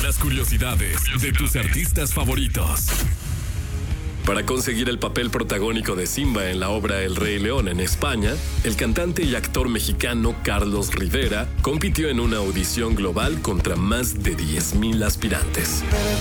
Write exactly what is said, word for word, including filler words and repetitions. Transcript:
las curiosidades de tus artistas favoritos. Para conseguir el papel protagónico de Simba en la obra El Rey León en España, el cantante y actor mexicano Carlos Rivera compitió en una audición global contra más de diez mil aspirantes.